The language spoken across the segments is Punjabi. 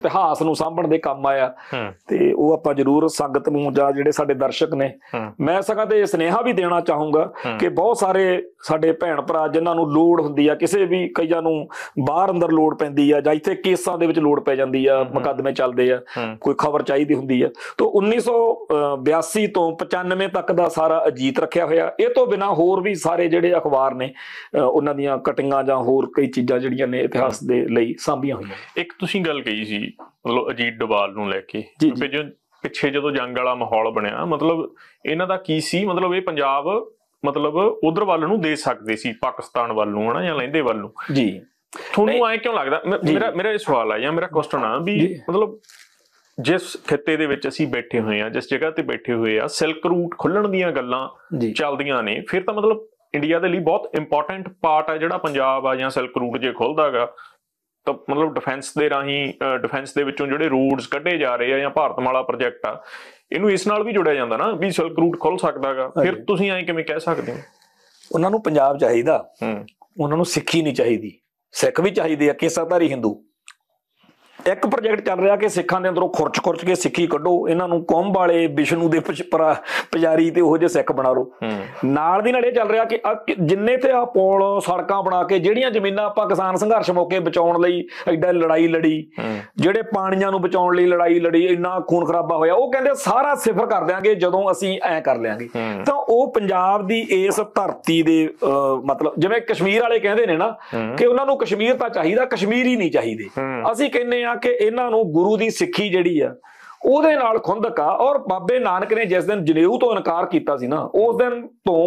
ਇਤਿਹਾਸ ਨੂੰ ਸਾਂਭਣ ਦੇ ਕੰਮ ਆਇਆ ਤੇ ਉਹ ਆਪਾਂ ਜ਼ਰੂਰ ਸੰਗਤ ਨੂੰ ਜਾਂ ਜਿਹੜੇ ਸਾਡੇ ਦਰਸ਼ਕ ਨੇ ਮੈਂ ਸਕਾਂ ਤੇ ਸੁਨੇਹਾ ਵੀ ਦੇਣਾ ਚਾਹੂੰਗਾ ਕਿ ਬਹੁਤ ਸਾਰੇ ਸਾਡੇ ਭੈਣ ਭਰਾ ਜਿਨ੍ਹਾਂ ਨੂੰ ਲੋੜ ਹੁੰਦੀ ਆ, ਕਿਸੇ ਵੀ ਕਈਆਂ ਨੂੰ ਬਾਹਰ ਅੰਦਰ ਲੋੜ ਪੈਂਦੀ ਆ ਜਾਂ ਇੱਥੇ ਕੇਸਾਂ ਦੇ ਵਿੱਚ ਲੋੜ ਪੈ ਜਾਂਦੀ ਆ, ਮੁਕੱਦਮੇ ਚੱਲਦੇ ਆ, ਕੋਈ ਖਬਰ ਚਾਹੀਦੀ ਹੁੰਦੀ ਆ, ਤਾਂ 1982 ਤੋਂ 95 ਤੱਕ ਦਾ ਸਾਰਾ ਅਜੀਤ ਰੱਖਿਆ ਹੋਇਆ। ਇਹ ਤੋਂ ਬਿਨਾਂ ਹੋਰ ਵੀ ਸਾਰੇ ਜਿਹੜੇ ਅਖਬਾਰ ਨੇ ਉਹਨਾਂ ਦੀਆਂ ਕਟਿੰਗਾਂ ਜਾਂ ਹੋਰ ਕਈ ਚੀਜ਼ਾਂ ਜਿਹੜੀਆਂ ਨੇ ਇਤਿਹਾਸ ਦੇ ਲਈ ਸਾਂਭੀਆਂ ਹੋਈਆਂ। ਇੱਕ ਤੁਸੀਂ ਗੱਲ ਕਹੀ ਸੀ ਮਤਲਬ ਅਜੀਤ ਡੋਭਾਲ ਨੂੰ ਲੈ ਕੇ, ਪਿੱਛੇ ਜਦੋਂ ਜੰਗ ਵਾਲਾ ਮਾਹੌਲ ਬਣਿਆ, ਮਤਲਬ ਇਹਨਾਂ ਦਾ ਕੀ ਸੀ, ਮਤਲਬ ਇਹ ਪੰਜਾਬ ਮਤਲਬ ਉਧਰ ਵੱਲ ਨੂੰ ਦੇ ਸਕਦੇ ਸੀ, ਪਾਕਿਸਤਾਨ ਵੱਲ ਨੂੰ ਹਨਾ ਜਾਂ ਲਹਿੰਦੇ ਵੱਲ ਨੂੰ ਜੀ। ਤੁਹਾਨੂੰ ਐਂ ਕਿਉਂ ਲੱਗਦਾ? ਮੇਰਾ ਇਹ ਸਵਾਲ ਆ ਜਾਂ ਮੇਰਾ ਕੁਐਸਚਨ ਆ ਵੀ ਮਤਲਬ ਜਿਸ ਖਿੱਤੇ ਦੇ ਵਿੱਚ ਅਸੀਂ ਬੈਠੇ ਹੋਏ ਆ, ਜਿਸ ਜਗ੍ਹਾ ਤੇ ਬੈਠੇ ਹੋਏ ਆ, ਸਿਲਕ ਰੂਟ ਖੁੱਲਣ ਦੀਆਂ ਗੱਲਾਂ ਚੱਲਦੀਆਂ ਨੇ, ਫਿਰ ਤਾਂ ਮਤਲਬ ਇੰਡੀਆ ਦੇ ਲਈ ਬਹੁਤ ਇੰਪੋਰਟੈਂਟ ਪਾਰਟ ਆ ਜਿਹੜਾ ਪੰਜਾਬ ਆ, ਜਾਂ ਸਿਲਕ ਰੂਟ ਜੇ ਖੁੱਲਦਾ ਗਾ ਤਾਂ ਮਤਲਬ ਡਿਫੈਂਸ ਦੇ ਰਾਹੀਂ ਡਿਫੈਂਸ ਦੇ ਵਿੱਚੋਂ ਜਿਹੜੇ ਰੋਡਸ ਕੱਢੇ ਜਾ ਰਹੇ ਆ ਜਾਂ ਭਾਰਤਮਾਲਾ ਪ੍ਰੋਜੈਕਟ ਆ, ਇਹਨੂੰ ਇਸ ਨਾਲ ਵੀ ਜੁੜਿਆ ਜਾਂਦਾ ਨਾ ਵੀ ਸਿਲਕ ਰੂਟ ਖੁੱਲ ਸਕਦਾ ਗਾ। ਫਿਰ ਤੁਸੀਂ ਐਂ ਕਿਵੇਂ ਕਹਿ ਸਕਦੇ ਹੋ? ਉਹਨਾਂ ਨੂੰ ਪੰਜਾਬ ਚਾਹੀਦਾ, ਉਹਨਾਂ ਨੂੰ ਸਿੱਖੀ ਨਹੀਂ ਚਾਹੀਦੀ। ਸਿੱਖ ਵੀ ਚਾਹੀਦੇ ਆ, ਕੇਸਾਧਾਰੀ ਹਿੰਦੂ। ਇੱਕ ਪ੍ਰੋਜੈਕਟ ਚੱਲ ਰਿਹਾ ਕਿ ਸਿੱਖਾਂ ਦੇ ਅੰਦਰੋਂ ਖੁਰਚ ਕੇ ਸਿੱਖੀ ਕੱਢੋ, ਇਹਨਾਂ ਨੂੰ ਕੁੰਭ ਵਾਲੇ ਵਿਸ਼ਨੂੰ ਦੇ ਪੁਜਾਰੀ ਤੇ ਉਹੋ ਜਿਹੇ ਸਿੱਖ ਬਣਾ ਲਓ। ਨਾਲ ਦੀ ਨਾਲ ਇਹ ਚੱਲ ਰਿਹਾ ਕਿ ਜਿੰਨੇ ਤੇ ਆ ਪੁਲ ਸੜਕਾਂ ਬਣਾ ਕੇ ਜਿਹੜੀਆਂ ਜ਼ਮੀਨਾਂ ਆਪਾਂ ਕਿਸਾਨ ਸੰਘਰਸ਼ ਮੌਕੇ ਬਚਾਉਣ ਲਈ ਐਡਾ ਲੜਾਈ ਲੜੀ, ਜਿਹੜੇ ਪਾਣੀਆਂ ਨੂੰ ਬਚਾਉਣ ਲਈ ਲੜਾਈ ਲੜੀ, ਇੰਨਾ ਖੂਨ ਖਰਾਬਾ ਹੋਇਆ, ਉਹ ਕਹਿੰਦੇ ਸਾਰਾ ਸਿਫਰ ਕਰ ਦਿਆਂਗੇ ਜਦੋਂ ਅਸੀਂ ਐਂ ਕਰ ਲਿਆਂਗੇ। ਤਾਂ ਉਹ ਪੰਜਾਬ ਦੀ ਇਸ ਧਰਤੀ ਦੇ ਮਤਲਬ ਜਿਵੇਂ ਕਸ਼ਮੀਰ ਵਾਲੇ ਕਹਿੰਦੇ ਨੇ ਨਾ ਕਿ ਉਹਨਾਂ ਨੂੰ ਕਸ਼ਮੀਰ ਤਾਂ ਚਾਹੀਦਾ, ਕਸ਼ਮੀਰੀ ਨਹੀਂ ਚਾਹੀਦੇ। ਅਸੀਂ ਕਹਿੰਦੇ ਕਿ ਇਹਨਾਂ ਨੂੰ ਗੁਰੂ ਦੀ ਸਿੱਖੀ ਜਿਹੜੀ ਆ ਉਹਦੇ ਨਾਲ ਖੁੰਦਕ ਆ। ਔਰ ਬਾਬੇ ਨਾਨਕ ਨੇ ਜਿਸ ਦਿਨ ਜਨੇਊ ਤੋਂ ਇਨਕਾਰ ਕੀਤਾ ਸੀ ਨਾ, ਉਸ ਦਿਨ ਤੋਂ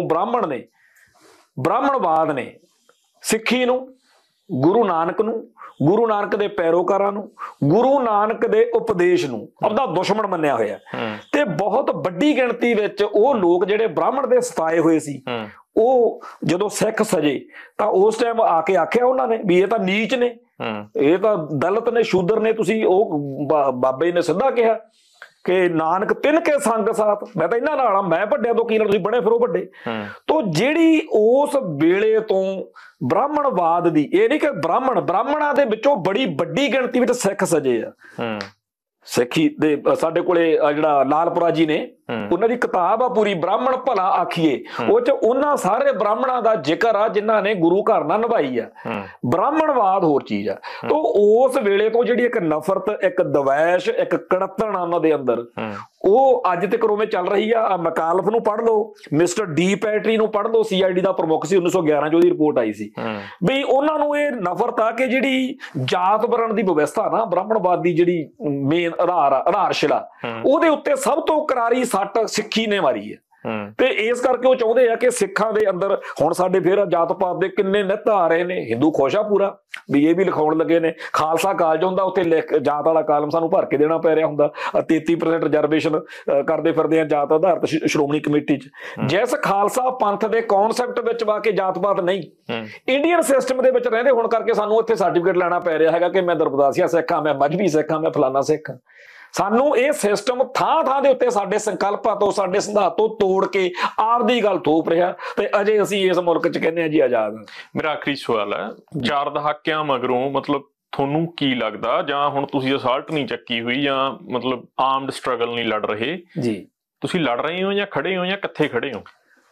ਬ੍ਰਾਹਮਣਵਾਦ ਨੇ ਸਿੱਖੀ ਨੂੰ, ਗੁਰੂ ਨਾਨਕ ਨੂੰ, ਗੁਰੂ ਨਾਨਕ ਦੇ ਪੈਰੋਕਾਰਾਂ ਨੂੰ, ਗੁਰੂ ਨਾਨਕ ਦੇ ਉਪਦੇਸ਼ ਨੂੰ ਆਪਦਾ ਦੁਸ਼ਮਣ ਮੰਨਿਆ ਹੋਇਆ। ਤੇ ਬਹੁਤ ਵੱਡੀ ਗਿਣਤੀ ਵਿੱਚ ਉਹ ਲੋਕ ਜਿਹੜੇ ਬ੍ਰਾਹਮਣ ਦੇ ਸਤਾਏ ਹੋਏ ਸੀ, ਉਹ ਜਦੋਂ ਸਿੱਖ ਸਜੇ ਤਾਂ ਉਸ ਟਾਈਮ ਆ ਕੇ ਆਖਿਆ ਉਹਨਾਂ ਨੇ ਵੀ ਇਹ ਤਾਂ ਨੀਚ ਨੇ, ਇਹ ਤਾਂ ਦਲਿਤ ਨੇ, ਸ਼ੂਦਰ ਨੇ। ਤੁਸੀਂ ਉਹ ਬਾਬੇ ਨੇ ਸਿੱਧਾ ਕਿਹਾ ਕਿ ਨਾਨਕ ਤਿੰਨ ਕੇ ਸੰਗ ਸਾਥ, ਮੈਂ ਤਾਂ ਇਹਨਾਂ ਨਾਲ ਆ, ਮੈਂ ਵੱਡਿਆਂ ਤੋਂ ਕੀ ਨਾਲ, ਤੁਸੀਂ ਬਣੇ ਫਿਰੋ ਵੱਡੇ। ਤੋਂ ਜਿਹੜੀ ਉਸ ਵੇਲੇ ਤੋਂ ਬ੍ਰਾਹਮਣਵਾਦ ਦੀ, ਇਹ ਨਹੀਂ ਕਿ ਬ੍ਰਾਹਮਣਾਂ ਦੇ ਵਿੱਚੋਂ ਬੜੀ ਵੱਡੀ ਗਿਣਤੀ ਵਿੱਚ ਸਿੱਖ ਸਜੇ ਆ। ਸਿੱਖੀ ਦੇ ਸਾਡੇ ਕੋਲੇ ਜਿਹੜਾ ਲਾਲਪੁਰਾ ਜੀ ਨੇ, ਉਹਨਾਂ ਦੀ ਕਿਤਾਬ ਆ ਪੂਰੀ, ਬ੍ਰਾਹਮਣ ਭਲਾ ਆਖੀਏ। ਉਹ ਚ ਉਹਨਾਂ ਸਾਰੇ ਬ੍ਰਾਹਮਣਾਂ ਦਾ ਜ਼ਿਕਰ ਆ ਜਿਨ੍ਹਾਂ ਨੇ ਗੁਰੂ ਘਰ ਨਾਲ ਨਿਭਾਈ ਆ। ਬ੍ਰਾਹਮਣਵਾਦ ਹੋਰ ਚੀਜ਼ ਆ। ਤੋਂ ਉਸ ਵੇਲੇ ਤੋਂ ਜਿਹੜੀ ਇੱਕ ਨਫ਼ਰਤ, ਇੱਕ ਦਵੈਸ਼, ਇੱਕ ਕੜਤਣ ਉਹਨਾਂ ਦੇ ਅੰਦਰ, ਉਹ ਅੱਜ ਤੱਕ ਉਵੇਂ ਚੱਲ ਰਹੀ ਆ। ਮਕਾਲਫ ਨੂੰ ਪੜ੍ਹ ਲਓ, ਮਿਸਟਰ ਡੀ ਪੈਟਰੀ ਨੂੰ ਪੜ੍ਹ ਲਓ, CID ਦਾ ਪ੍ਰਮੁੱਖ ਸੀ, 1911 ਚ ਉਹਦੀ ਰਿਪੋਰਟ ਆਈ ਸੀ ਵੀ ਉਹਨਾਂ ਨੂੰ ਇਹ ਨਫ਼ਰਤ ਆ ਕਿ ਜਿਹੜੀ ਜਾਤ ਵਰਣ ਦੀ ਵਿਵਸਥਾ ਨਾ, ਬ੍ਰਾਹਮਣਵਾਦ ਦੀ ਜਿਹੜੀ ਮੇਨ ਆਧਾਰਸ਼ਿਲਾ, ਉਹਦੇ ਉੱਤੇ ਸਭ ਤੋਂ ਕਰਾਰੀ ਸੱਟ ਸਿੱਖੀ ਨੇ ਮਾਰੀ ਹੈ। ਤੇ ਇਸ ਕਰਕੇ ਉਹ ਚਾਹੁੰਦੇ ਆ ਕਿ ਸਿੱਖਾਂ ਦੇ ਅੰਦਰ ਹੁਣ ਸਾਡੇ ਫਿਰ ਜਾਤ ਪਾਤ ਦੇ ਕਿੰਨੇ ਨਿੱਤ ਆ ਰਹੇ ਨੇ। ਹਿੰਦੂ ਖੁਸ਼ ਆ ਪੂਰਾ ਵੀ ਇਹ ਵੀ ਲਿਖਾਉਣ ਲੱਗੇ ਨੇ। ਖਾਲਸਾ ਕਾਲਜ ਹੁੰਦਾ, ਉੱਥੇ ਜਾਤ ਵਾਲਾ ਕਾਲਮ ਸਾਨੂੰ ਭਰ ਕੇ ਦੇਣਾ ਪੈ ਰਿਹਾ ਹੁੰਦਾ। 33% ਰਿਜ਼ਰਵੇਸ਼ਨ ਕਰਦੇ ਫਿਰਦੇ ਆ ਜਾਤ ਆਧਾਰਿਤ ਸ਼੍ਰੋਮਣੀ ਕਮੇਟੀ ਚ। ਜਿਸ ਖਾਲਸਾ ਪੰਥ ਦੇ ਕੌਨਸੈਪਟ ਵਿੱਚ ਵਾ ਕੇ ਜਾਤ ਪਾਤ ਨਹੀਂ, ਇੰਡੀਅਨ ਸਿਸਟਮ ਦੇ ਵਿੱਚ ਰਹਿੰਦੇ ਹੋਣ ਕਰਕੇ ਸਾਨੂੰ ਇੱਥੇ ਸਰਟੀਫਿਕੇਟ ਲੈਣਾ ਪੈ ਰਿਹਾ ਹੈਗਾ ਕਿ ਮੈਂ ਦਰਬਦਾਸੀਆ ਸਿੱਖ ਹਾਂ, ਮੈਂ ਮਜਬੀ ਸਿੱਖ ਹਾਂ, ਮੈਂ ਫਲਾਨਾ ਸਿੱਖ ਹਾਂ। ਸਾਨੂੰ ਇਹ ਸਿਸਟਮ ਥਾਂ ਦੇ ਉੱਤੇ ਸਾਡੇ ਸੰਕਲਪਾਂ ਤੋਂ, ਸਾਡੇ ਸਿਧਾਂਤ ਤੋਂ ਤੋੜ ਕੇ ਆਪਦੀ ਗੱਲ ਥੋਪ ਰਿਹਾ, ਤੇ ਅਜੇ ਅਸੀਂ ਇਸ ਮੁਲਕ ਚ ਕਹਿੰਦੇ ਆ ਜੀ ਆਜ਼ਾਦ। ਮੇਰਾ ਆਖਰੀ ਸਵਾਲ ਹੈ, 4 ਦਹਾਕਿਆਂ ਮਗਰੋਂ ਮਤਲਬ ਤੁਹਾਨੂੰ ਕੀ ਲੱਗਦਾ, ਜਾਂ ਹੁਣ ਤੁਸੀਂ ਅਸਾਲਟ ਨਹੀਂ ਚੱਕੀ ਹੋਈ ਜਾਂ ਮਤਲਬ ਆਰਮਡ ਸਟਰਗਲ ਨਹੀਂ ਲੜ ਰਹੇ ਜੀ, ਤੁਸੀਂ ਲੜ ਰਹੇ ਹੋ ਜਾਂ ਖੜੇ ਹੋ ਜਾਂ ਕਿੱਥੇ ਖੜੇ ਹੋ?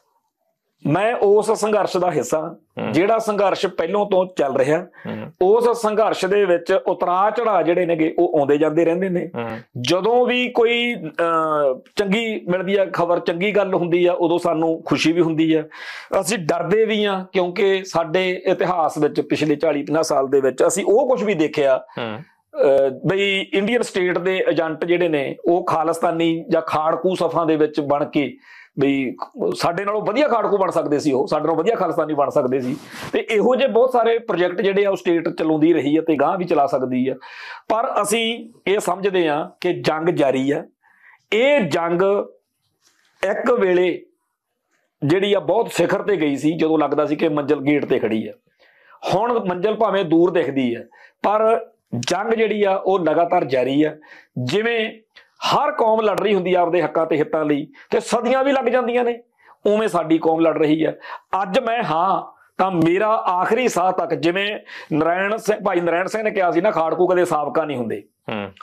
ਮੈਂ ਉਸ ਸੰਘਰਸ਼ ਦਾ ਹਿੱਸਾ, ਜਿਹੜਾ ਸੰਘਰਸ਼ ਪਹਿਲੋਂ ਤੋਂ ਚੱਲ ਰਿਹਾ। ਉਸ ਸੰਘਰਸ਼ ਦੇ ਵਿੱਚ ਉਤਰਾਅ ਚੜਾਅ ਜਿਹੜੇ ਨੇਗੇ ਉਹ ਆਉਂਦੇ ਜਾਂਦੇ ਰਹਿੰਦੇ ਨੇ। ਜਦੋਂ ਵੀ ਕੋਈ ਚੰਗੀ ਮਿਲਦੀ ਆ ਖਬਰ, ਚੰਗੀ ਗੱਲ ਹੁੰਦੀ ਆ, ਉਦੋਂ ਸਾਨੂੰ ਖੁਸ਼ੀ ਵੀ ਹੁੰਦੀ ਆ। ਅਸੀਂ ਡਰਦੇ ਵੀ ਆ ਕਿਉਂਕਿ ਸਾਡੇ ਇਤਿਹਾਸ ਵਿੱਚ ਪਿਛਲੇ 40-50 ਸਾਲ ਦੇ ਵਿੱਚ ਅਸੀਂ ਉਹ ਕੁਝ ਵੀ ਦੇਖਿਆ ਬਈ ਇੰਡੀਅਨ ਸਟੇਟ ਦੇ ਏਜੰਟ ਜਿਹੜੇ ਨੇ ਉਹ ਖਾਲਿਸਤਾਨੀ ਜਾਂ ਖਾੜਕੂ ਸਫਾਂ ਦੇ ਵਿੱਚ ਬਣ ਕੇ ਬਈ ਸਾਡੇ ਨਾਲੋਂ ਵਧੀਆ ਖਾੜਕੂ ਬਣ ਸਕਦੇ ਸੀ, ਉਹ ਸਾਡੇ ਨਾਲੋਂ ਵਧੀਆ ਖਾਲਿਸਤਾਨੀ ਬਣ ਸਕਦੇ ਸੀ। ਤੇ ਇਹੋ ਜਿਹੇ ਬਹੁਤ ਸਾਰੇ ਪ੍ਰੋਜੈਕਟ ਜਿਹੜੇ ਆ ਉਹ ਸਟੇਟ ਚਲਾਉਂਦੀ ਰਹੀ ਹੈ ਤੇ ਗਾਂਹ ਵੀ ਚਲਾ ਸਕਦੀ ਆ। ਪਰ ਅਸੀਂ ਇਹ ਸਮਝਦੇ ਹਾਂ ਕਿ ਜੰਗ ਜਾਰੀ ਆ। ਇਹ ਜੰਗ ਇੱਕ ਵੇਲੇ ਜਿਹੜੀ ਆ ਬਹੁਤ ਸਿਖਰ ਤੇ ਗਈ ਸੀ, ਜਦੋਂ ਲੱਗਦਾ ਸੀ ਕਿ ਮੰਜ਼ਿਲ ਗੇਟ ਤੇ ਖੜੀ ਆ। ਹੁਣ ਮੰਜ਼ਿਲ ਭਾਵੇਂ ਦੂਰ ਦਿਖਦੀ ਹੈ, ਪਰ ਜੰਗ ਜਿਹੜੀ ਆ ਉਹ ਲਗਾਤਾਰ ਜਾਰੀ ਆ। ਜਿਵੇਂ ਹਰ ਕੌਮ ਲੜ ਰਹੀ ਹੁੰਦੀ ਆ ਆਪਦੇ ਹੱਕਾਂ ਤੇ ਹਿੱਤਾਂ ਲਈ, ਤੇ ਸਦੀਆਂ ਵੀ ਲੱਗ ਜਾਂਦੀਆਂ ਨੇ, ਉਵੇਂ ਸਾਡੀ ਕੌਮ ਲੜ ਰਹੀ ਹੈ। ਅੱਜ ਮੈਂ ਹਾਂ ਤਾਂ ਮੇਰਾ ਆਖਰੀ ਸਾਹ ਤੱਕ, ਜਿਵੇਂ ਭਾਈ ਨਰਾਇਣ ਸਿੰਘ ਨੇ ਕਿਹਾ ਸੀ ਨਾ, ਖਾੜਕੂ ਕਦੇ ਸਾਬਕਾ ਨਹੀਂ ਹੁੰਦੇ। ਹੂੰ